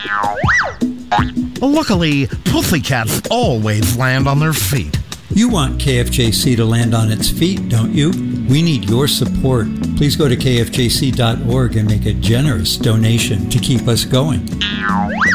Luckily, pussycats always land on their feet. You want KFJC to land on its feet, don't you? We need your support. Please go to kfjc.org and make a generous donation to keep us going.